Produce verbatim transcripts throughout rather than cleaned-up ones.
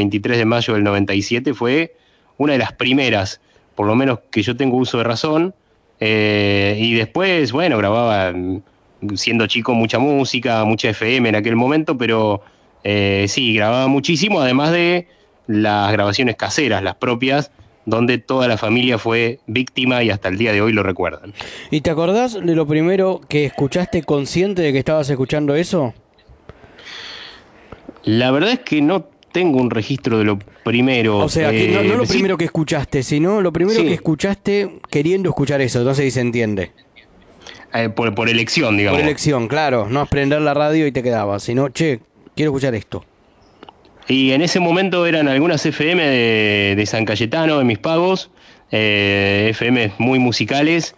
veintitrés de mayo del noventa y siete, fue una de las primeras, por lo menos que yo tengo uso de razón. Eh, y después, bueno, grababa, siendo chico, mucha música, mucha F M en aquel momento, pero eh, sí, grababa muchísimo, además de las grabaciones caseras, las propias, donde toda la familia fue víctima y hasta el día de hoy lo recuerdan. ¿Y te acordás de lo primero que escuchaste consciente de que estabas escuchando eso? La verdad es que no tengo un registro de lo primero. O sea, que eh, no, no lo sí, primero que escuchaste, sino lo primero sí. que escuchaste queriendo escuchar eso, no sé si se entiende. Eh, por, por elección, digamos. Por elección, claro, no es prender la radio y te quedabas, sino, che, quiero escuchar esto. Y en ese momento eran algunas F M de, de San Cayetano, de Mis Pagos, eh, F M muy musicales,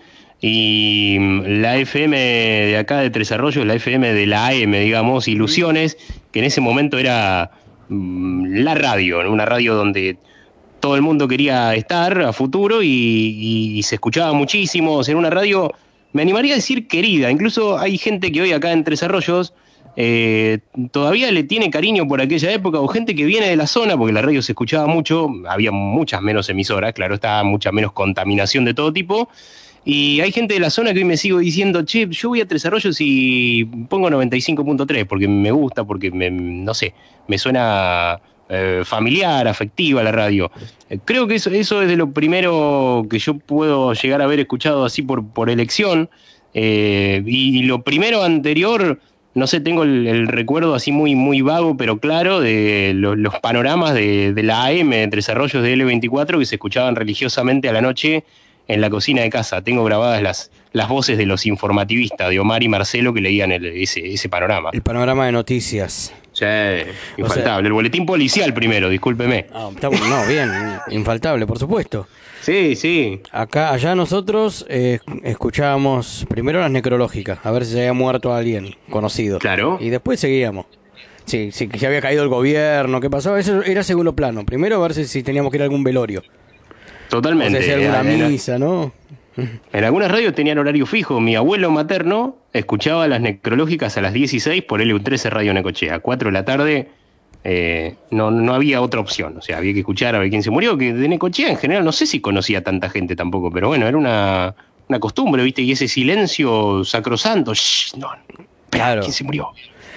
y la F M de acá de Tres Arroyos, la F M de la A M, digamos, Ilusiones, que en ese momento era mm, la radio, ¿no? Una radio donde todo el mundo quería estar a futuro y, y, y se escuchaba muchísimo. O sea, era una radio, me animaría a decir querida. Incluso hay gente que hoy acá en Tres Arroyos eh, todavía le tiene cariño por aquella época, o gente que viene de la zona, porque la radio se escuchaba mucho, había muchas menos emisoras, claro, estaba mucha menos contaminación de todo tipo. Y hay gente de la zona que hoy me sigo diciendo, che, yo voy a Tres Arroyos y pongo noventa y cinco punto tres porque me gusta, porque me, no sé, me suena eh, familiar, afectiva la radio. Eh, creo que eso, eso es de lo primero que yo puedo llegar a haber escuchado así por, por elección. Eh, y, y lo primero anterior, no sé, tengo el, el recuerdo así muy, muy vago, pero claro, de lo, los panoramas de, de la A M de Tres Arroyos de L veinticuatro que se escuchaban religiosamente a la noche en la cocina de casa. Tengo grabadas las, las voces de los informativistas, de Omar y Marcelo, que leían el, ese, ese panorama. El panorama de noticias. Sí, infaltable. O sea, el boletín policial primero, discúlpeme. Ah, está, no, bien, infaltable, por supuesto. Sí, sí. Acá, allá nosotros eh, escuchábamos primero las necrológicas, a ver si se había muerto alguien conocido. Claro. Y después seguíamos. Sí, sí, que se había caído el gobierno, qué pasaba, eso era segundo plano. Primero a ver si, si teníamos que ir a algún velorio. Totalmente. O sea, si alguna en, misa, ¿no? En algunas radios tenían horario fijo. Mi abuelo materno escuchaba las necrológicas a las dieciséis por L U trece Radio Necochea. cuatro de la tarde eh, no, no había otra opción. O sea, había que escuchar a ver quién se murió. Que de Necochea en general no sé si conocía tanta gente tampoco, pero bueno, era una, una costumbre, ¿viste? Y ese silencio sacrosanto. Shh, no, espera, Claro. ¿quién se murió?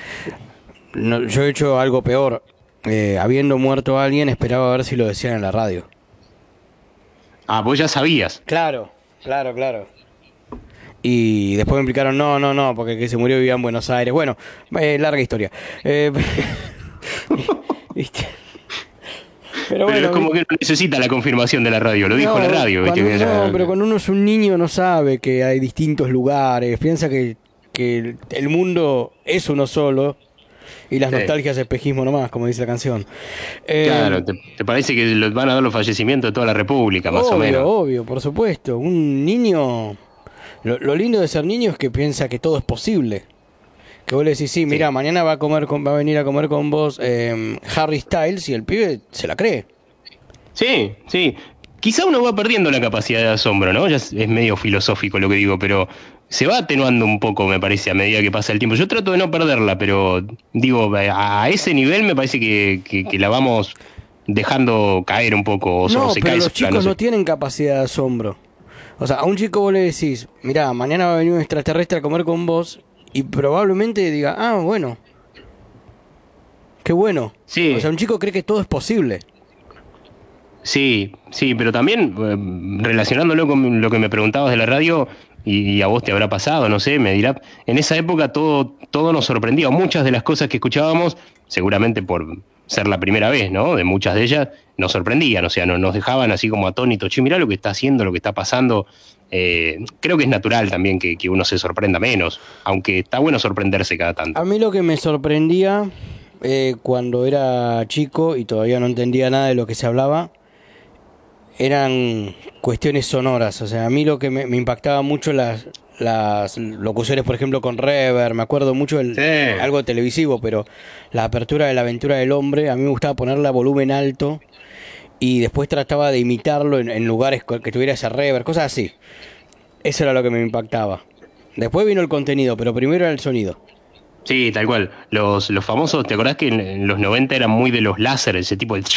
No, yo he hecho algo peor. Eh, habiendo muerto alguien, esperaba a ver si lo decían en la radio. Ah, vos ya sabías. Claro, claro, claro. Y después me explicaron, no, no, no, porque el que se murió vivía en Buenos Aires. Bueno, eh, larga historia. Eh, ¿viste? Pero, Pero bueno, es como que no necesita la confirmación de la radio, lo no, dijo la radio. ¿Viste? Cuando, Que no, ya... pero cuando uno es un niño no sabe que hay distintos lugares, piensa que, que el mundo es uno solo. Y las sí. nostalgias espejismo nomás, como dice la canción. Eh, Claro, te, te parece que los van a dar los fallecimientos de toda la República, más obvio, o menos. Obvio, por supuesto. Un niño... Lo, lo lindo de ser niño es que piensa que todo es posible. Que vos le decís, sí, mira, sí. mañana va a comer con, va a venir a comer con vos eh, Harry Styles, y el pibe se la cree. Sí, sí. Quizá uno va perdiendo la capacidad de asombro, ¿no? Ya es, es medio filosófico lo que digo, pero se va atenuando un poco, me parece, a medida que pasa el tiempo. Yo trato de no perderla, pero digo, a ese nivel me parece que, que, que la vamos dejando caer un poco, o, no, o se pero cae los sola, chicos no, sé. no tienen capacidad de asombro. O sea, a un chico vos le decís, mirá, mañana va a venir un extraterrestre a comer con vos, y probablemente diga, ah, bueno, qué bueno. Sí. O sea, un chico cree que todo es posible. Sí, sí, pero también eh, relacionándolo con lo que me preguntabas de la radio, y, y a vos te habrá pasado, no sé, me dirá, en esa época todo, todo nos sorprendía, muchas de las cosas que escuchábamos, seguramente por ser la primera vez, ¿no? De muchas de ellas, nos sorprendían, o sea, no, nos dejaban así como atónitos, che, mirá lo que está haciendo, lo que está pasando. Eh, creo que es natural también que, que uno se sorprenda menos, aunque está bueno sorprenderse cada tanto. A mí lo que me sorprendía eh, cuando era chico y todavía no entendía nada de lo que se hablaba, eran cuestiones sonoras. O sea, a mí lo que me, me impactaba mucho las, las locuciones, por ejemplo, con reverb. Me acuerdo mucho del, sí. algo televisivo, pero la apertura de La Aventura del Hombre, a mí me gustaba ponerla a volumen alto y después trataba de imitarlo en, en lugares que tuviera ese reverb, cosas así. Eso era lo que me impactaba. Después vino el contenido, pero primero era el sonido. Sí, tal cual. Los, los famosos, ¿te acordás que en, en los noventa eran muy de los láser, ese tipo de